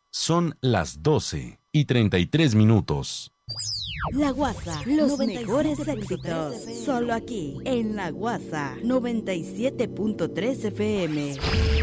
Son las 12:33. La Guasa, los mejores éxitos, solo aquí, en La Guasa, 97.3 FM.